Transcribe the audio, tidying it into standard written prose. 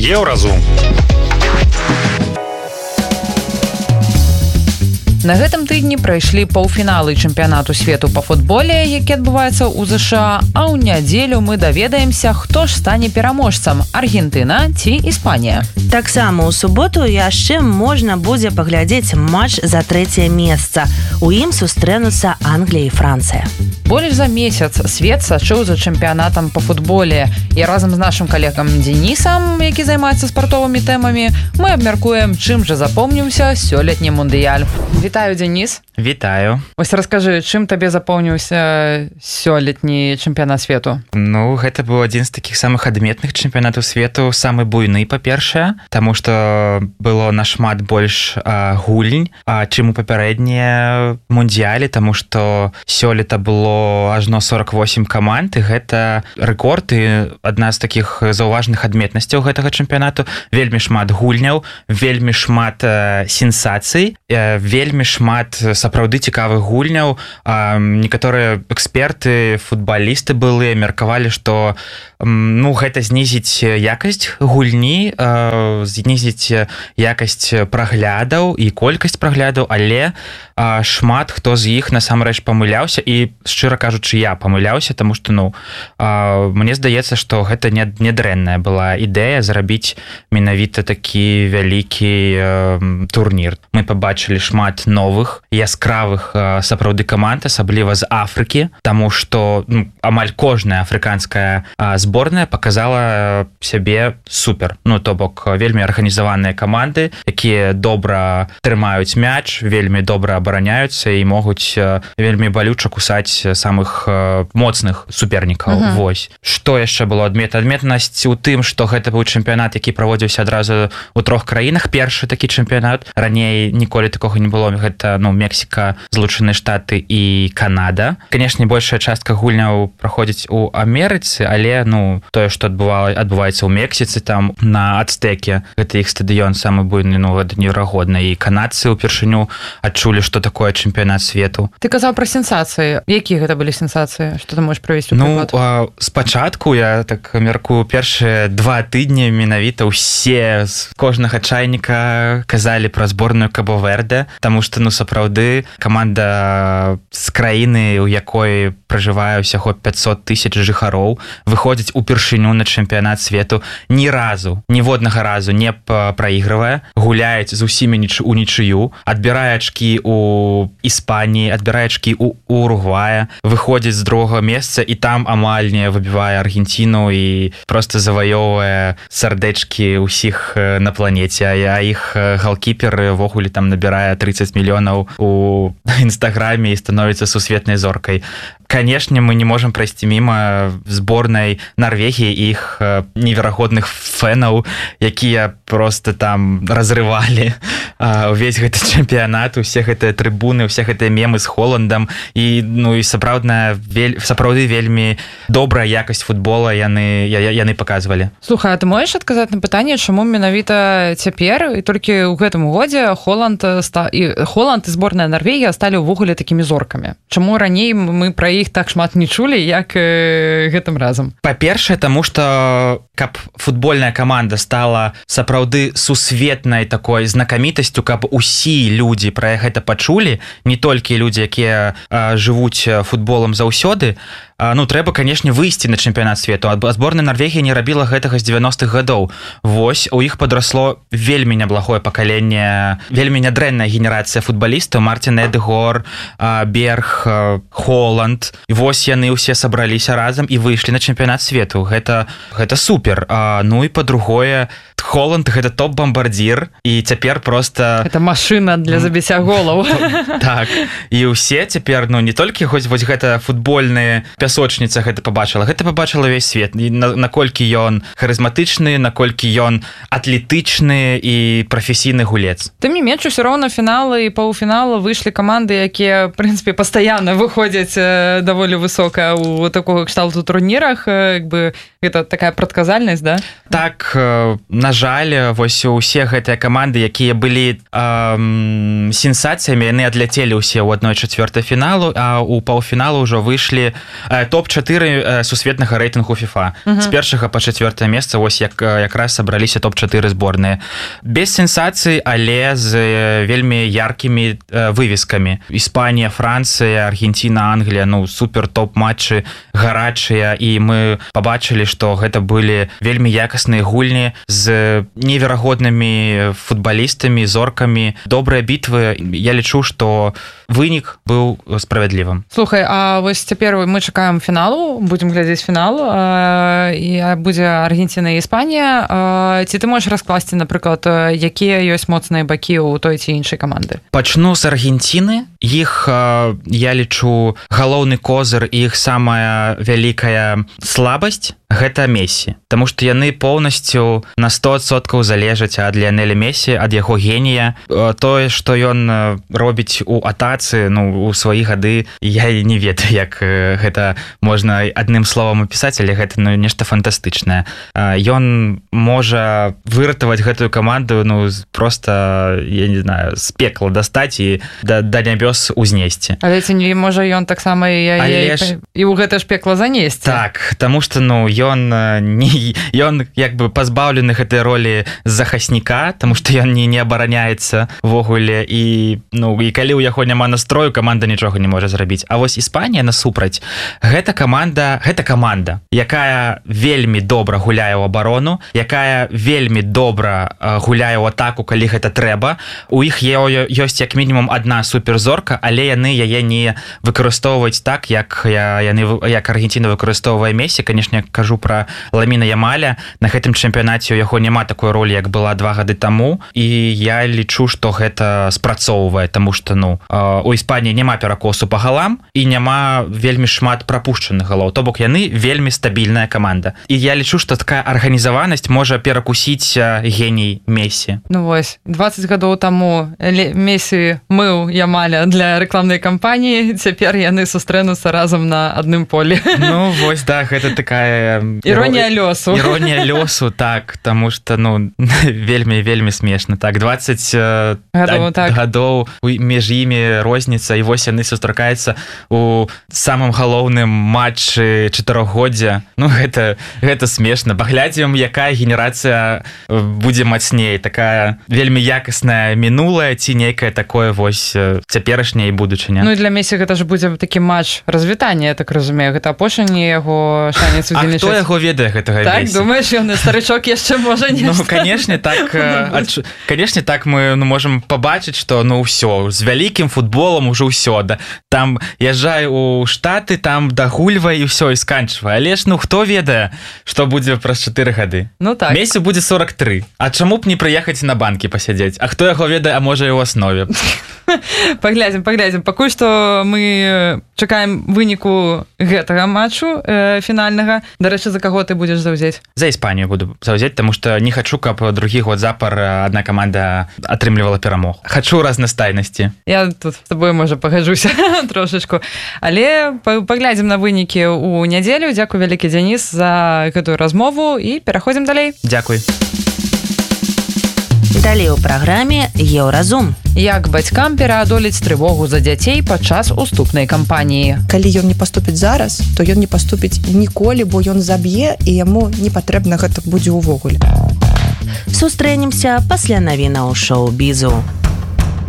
Еўразум. На гэтым тыдні прайшлі паўфіналы чэмпіянату свету па футболе, які адбываецца ў ЗША, а ў нядзелю мы даведаемся, хто ж стане пераможцам – Аргентына ці Іспанія. Таксама ў суботу яшчэ можна будзе паглядзець матч за 3-е месца. У ім сустрэнуцца Англія і Францыя. Больш за месяц свет сачыў за чэмпіянатам па футболе. І разам з нашым калегам Денісам, які займаецца спартовымі тэмамі, мы абмяркуем, чым жа запомніўся сёлетні мундыяль. Вітаю, Денис. Вітаю. Вось раскажы, чым табе запомніўся сёлетні чэмпіянат свету? Ну, гэта быў адзін з такіх самых адметных чэмпіянатаў свету, самы буйны, па-першае, таму што было нашмат больш гульнь, чым у папярэднія мундыялі, таму што сёлета было ажно 48 каманд, і гэта рэкорд і адна з такіх заўважных адметнасцяў гэтага чэмпіянату. Вельмі шмат гульняў, вельмі шмат сенсацый, вельмі шмат сапраўды цікавых гульняў. Некаторыя эксперты, футбалісты былыя меркавалі, што гэта знізіць якасць гульні, знізіць якасць праглядаў і колькасць праглядаў, але шмат хто з іх насамрэч памыляўся, і шчыра кажучы, я памыляўся, таму што мне здаецца, што гэта не дрэнная была ідэя зрабіць менавіта такі вялікі турнір. Мы пабачылі шмат новых, яскравых сапраўды каманд, асабліва з Афрыкі, таму што амаль кожная афрыканская зборная показала сябе супер. То бок вельмі арганізаваныя каманды, якія добра трымаюць мяч, вельмі добра абараняюцца і могуць вельмі балюча кусаць самых моцных супернікаў. Вось. Што яшчэ было адметнасць у тым, што гэта быў чэмпіянат, які праводзіўся адразу ў 3 краінах. Першы такі чэмпіянат. Раней ніколі такога не было. Гэта Мексіка, Злучаныя Штаты і Канада. Канешне, большая частка гульняў праходзіць у Амерыцы, але тое, што адбываецца ў Мексіцы, там на Ацтэке, гэта іх стадыён самы буйны, гэта неверагодна. І канадцы ўпершыню адчулі, што такое чэмпіянат свету. Ты казаў пра сенсацыі. Якія гэта былі сенсацыі? Што ты можаш правесці ў прыклад? Спачатку, я так меркую, першыя 2 тыдні менавіта ўсе з кожнага чайніка казалі пра зборную Кабо-Верде, таму што, сапраўды, каманда з краіны, у якой пражывае ўсяго 500 000 жыхароў, выходзіць упершыню на чэмпіянат свету, ніводнага разу не праігрывае, гуляюць з усімі у нічыю, адбірае ачкі у Іспаніі, адбірае ачкі у Уругвая, выходзіць з 2-го месца і там амаль не выбівае Аргенціну і проста заваёўвае сардэчкі ўсіх на планеце, а іх галкіпер ввогуле там набірае 30 мільёнаў у Інстаграме і становіцца сусветнай зоркай. Канешне, мы не можам прайсці міма зборнай Нарвегіі і іх неверагодных фэнаў, якія просто там разрывалі увесь гэты чэмпіянат, усе гэтыя трыбуны, усе гэтыя мемы з Холландам, і сапраўды вельмі добрая якасць футбола яны паказвалі. Слухай, а ты можаш адказаць на пытанне, чаму менавіта цяпер і толькі ў гэтым годзе Холланд і зборная Нарвегія сталі ўвогуле такімі зоркамі? Чаму раней мы пра іх так шмат не чулі, як гэтым разам? Па-першае, таму што каб футбольная каманда стала сапраўды сусветнай такой знакамітасцю, каб усе людзі пра гэта пачулі, не толькі людзі, якія жывуць футболам заўсёды, трэба, канешне, выйсці на чэмпіянат свету. Зборная Нарвегія не рабіла гэтага з 90-х гадоў. Вось, у іх падрасло вельмі неблагое пакаленне, вельмі нядрэнная генерацыя футбалістаў: Мартин Эдегор, Берг, Холланд. І вось яны ўсе сабраліся разам і выйшлі на чэмпіянат свету. Гэта супер. І па-другое, Холланд — гэта топ-бамбардзір, і цяпер проста... Гэта машына для забіцця голаў. Так. І ўсе цяпер, не толькі вось гэта футбольныя пясочніца гэта пабачыла ўвесь свет. Наколькі ён харызматычны, наколькі ён атлетычны і прафесійны гулец. Тым не менш, усё роўна фіналы і паўфіналы выйшлі каманды, якія, в прынцыпе, пастаянна выходзяць даволі высока ў такога кшталту турнірах. Гэта такая прадказальнасць, да? Так, на жаль, жаль, вось усе гэтыя каманды, якія былі сенсацыямі, яны адляцелі ўсе ў 1/4 фіналу, а ў паўфіналу ўжо выйшлі топ-4 сусветнага рэйтынгу FIFA. З першага па 4 месца вось якраз сабраліся топ-4 зборныя. Без сенсацый, але з вельмі яркімі вывескамі. Іспанія, Францыя, Аргентина, Англія, ну супер топ-матчы, гарачыя, і мы побачылі, што гэта былі вельмі якасныя гульні з неверагоднымі футбалістамі, зоркамі, добрыя бітвы. Я лічу, што вынік быў справядлівым. Слухай, а вось цяпер мы чакаем фіналу, будзем глядзець фінал, і будзе Аргентина і Іспанія. Ці ты можаш раскласці, напрыклад, якія ёсць моцныя бакі ў той ці іншай каманды? Пачну з Аргентины. Іх, я лічу, галоўны козыр і іх самая вялікая слабасць гэта Мессі, таму што яны поўнасцю на 100% залежаць ад Ліанеля Мессі, ад яго генія. Тое, што ён робіць у атацы, ну, у свае гады, я не ведаю, як гэта можна адным словам апісаць, але гэта ну, нешта фантастычнае. Ён можа выратаваць гэтую каманду, ну, просто, я не знаю, з пекла дастаць і да нябёс узнесці. Але ці не можа ён таксама і ў гэта ж пекла занесці? Так, таму што, ну, ён як бы пазбаўлены гэтай ролі захасніка, таму што ён не абараняецца ввогуле, і ну і калі ў яго няма настрою, каманда нічога не можа зрабіць. А вось Іспанія насупраць, гэта каманда, якая вельмі добра гуляе ў абарону, якая вельмі добра гуляе ў атаку, калі гэта трэба. У іх ёсць як мінімум адна суперзорка, але яны яе не выкарыстоўваюць так, як Аргентина выкарыстоўвае Мессі. Канешне, кажу пра Ламіна Ямаля. На гэтым чэмпіянаце у яго няма такой ролі, як была 2 гады таму, і я лічу, што гэта спрацоўвае, таму што ну у Іспаніі няма перакосу па галам і няма вельмі шмат прапушчаных галоў, то бок яны вельмі стабільная каманда. І я лічу, што такая арганізаванасць можа перакусіць геній Мессі. Ну вось, 20 гадоў таму Мессі мыў Ямаля для рэкламнай кампаніі, цяпер яны сустрэнуцца разам на адным полі. Ну вось, да, гэта такая іронія лёсу. Іронія лёсу, так, таму што ну вельмі смешна. Так, 20 гадоў між імі розніца, і вось яны сустракаюцца у самым галоўным матчы 4-годдзя. Ну гэта смешна. Паглядзім, якая генерацыя будзе мацней, такая вельмі якасная мінулая ці нейкае такое вось цяперашняе і будучыня. Ну і для Мессі гэта ж будзе такі матч развітання, я так разумею, гэта апошні яго шанец удзельнічаць. А хто яго ведае гэтага Мессі? Так, думаеш, ён старычок яшчэ можа нешта? Ну, канешне, так мы можам пабачыць, што ну ўсё, з вялікім футболам ужо ўсё, да, там язджай у Штаты, там дагульвай і ўсё, і сканчвай. Але ж ну хто ведае, што будзе праз 4 гады? Ну так. Мессі будзе 43. А чаму б не прыехаць на банкі пасядзець? А хто яго ведае, а можа і ў аснове? Паглядзім. Пакуль што мы чакаем выніку гэтага матчу фінальнага. Дарэчы, за каго ты будзеш заўзець? За Іспанію буду заўзець, таму што не хачу, каб другі год запар адна каманда атрымлівала перамог. Хачу разнастайнасці. Я тут з тобой, можа, пагаджуся трошачку. Але паглядзім на вынікі ў нядзелю. Дзякуй вялікі, Дзяніс, за гэтую размову, і пераходзім далей. Дзякуй. Далей у праграме Еўразум. Як бацькам пераадолець трывогу за дзяцей падчас уступнай кампаніі? Калі ён не паступіць зараз, то ён не паступіць ніколі, бо ён заб'е, і яму не патрэбна гэта будзе ўвогуле. Сустрэнемся пасля навінаў шоу-бізу.